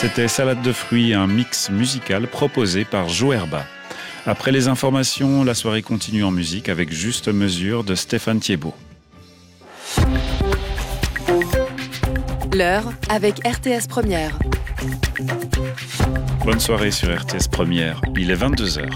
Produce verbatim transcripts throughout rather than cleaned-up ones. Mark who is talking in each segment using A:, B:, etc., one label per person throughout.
A: C'était Salade de fruits, un mix musical proposé par Joerba. Après les informations, la soirée continue en musique avec Juste Mesure de Stéphane Thiebaud.
B: L'heure avec R T S Première.
A: Bonne soirée sur R T S Première, il est vingt-deux heures.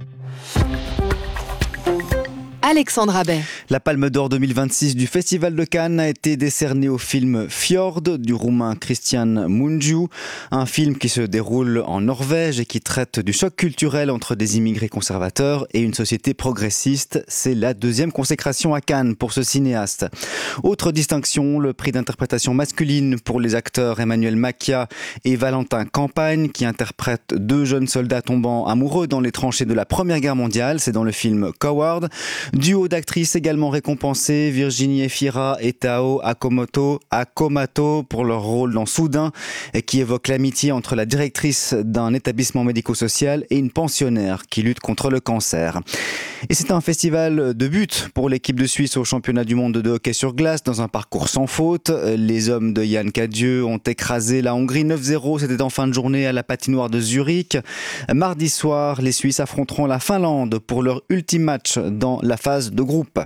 B: Alexandre Abbet.
C: La Palme d'Or deux mille vingt-six du Festival de Cannes a été décernée au film Fjord du Roumain Cristian Mungiu, un film qui se déroule en Norvège et qui traite du choc culturel entre des immigrés conservateurs et une société progressiste. C'est la deuxième consécration à Cannes pour ce cinéaste. Autre distinction, le prix d'interprétation masculine pour les acteurs Emmanuel Macia et Valentin Campagne qui interprètent deux jeunes soldats tombant amoureux dans les tranchées de la Première Guerre mondiale. C'est dans le film Coward. Duo d'actrices également récompensés, Virginie Efira et Tao Akomoto, Akomato pour leur rôle dans Soudain, qui évoque l'amitié entre la directrice d'un établissement médico-social et une pensionnaire qui lutte contre le cancer. Et c'est un festival de but pour l'équipe de Suisse au championnat du monde de hockey sur glace dans un parcours sans faute. Les hommes de Yann Cadieux ont écrasé la Hongrie neuf zéro, c'était en fin de journée à la patinoire de Zurich. Mardi soir, les Suisses affronteront la Finlande pour leur ultime match dans la phase de groupe.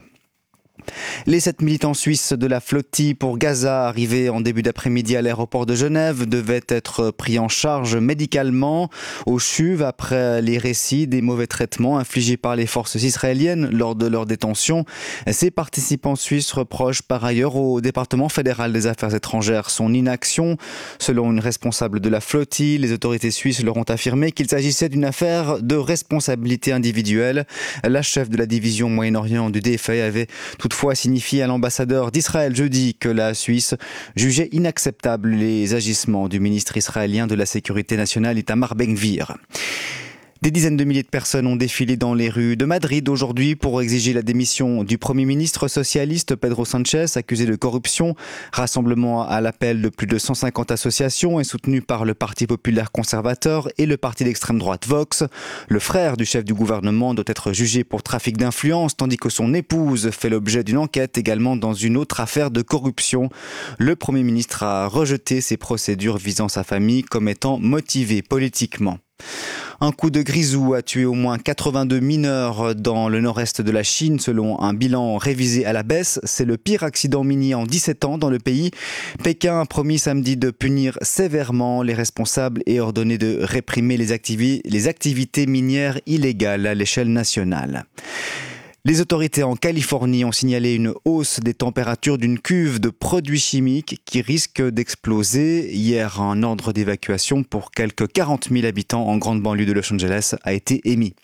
C: Les sept militants suisses de la flottille pour Gaza arrivés en début d'après-midi à l'aéroport de Genève devaient être pris en charge médicalement au C H U V après les récits des mauvais traitements infligés par les forces israéliennes lors de leur détention. Ces participants suisses reprochent par ailleurs au département fédéral des affaires étrangères son inaction. Selon une responsable de la flottille, les autorités suisses leur ont affirmé qu'il s'agissait d'une affaire de responsabilité individuelle. La chef de la division Moyen-Orient du D F A avait toutefois fois signifié à l'ambassadeur d'Israël jeudi que la Suisse jugeait inacceptables les agissements du ministre israélien de la Sécurité nationale Itamar Ben-Gvir. Des dizaines de milliers de personnes ont défilé dans les rues de Madrid aujourd'hui pour exiger la démission du Premier ministre socialiste Pedro Sánchez, accusé de corruption. Rassemblement à l'appel de plus de cent cinquante associations et soutenu par le Parti populaire conservateur et le parti d'extrême droite Vox. Le frère du chef du gouvernement doit être jugé pour trafic d'influence, tandis que son épouse fait l'objet d'une enquête également dans une autre affaire de corruption. Le Premier ministre a rejeté ces procédures visant sa famille comme étant motivées politiquement. Un coup de grisou a tué au moins quatre-vingt-deux mineurs dans le nord-est de la Chine selon un bilan révisé à la baisse. C'est le pire accident minier en dix-sept ans dans le pays. Pékin a promis samedi de punir sévèrement les responsables et ordonné de réprimer les, activi- les activités minières illégales à l'échelle nationale. Les autorités en Californie ont signalé une hausse des températures d'une cuve de produits chimiques qui risque d'exploser. Hier, un ordre d'évacuation pour quelques quarante mille habitants en grande banlieue de Los Angeles a été émis.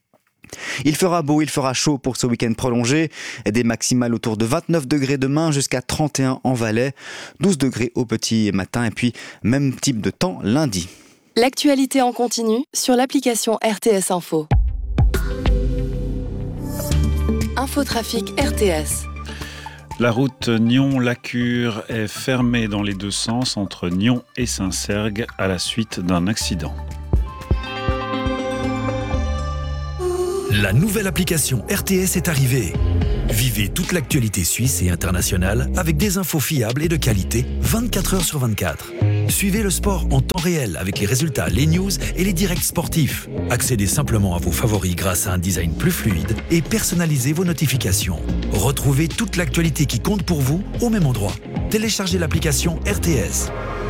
C: Il fera beau, il fera chaud pour ce week-end prolongé. Des maximales autour de vingt-neuf degrés demain jusqu'à trente et un en Valais, douze degrés au petit matin et puis même type de temps lundi.
B: L'actualité en continu sur l'application R T S Info. Infotrafic R T S.
A: La route Nyon-Lacure est fermée dans les deux sens entre Nyon et Saint-Sergue à la suite d'un accident.
D: La nouvelle application R T S est arrivée. Vivez toute l'actualité suisse et internationale avec des infos fiables et de qualité vingt-quatre heures sur vingt-quatre. Suivez le sport en temps réel avec les résultats, les news et les directs sportifs. Accédez simplement à vos favoris grâce à un design plus fluide et personnalisez vos notifications. Retrouvez toute l'actualité qui compte pour vous au même endroit. Téléchargez l'application R T S.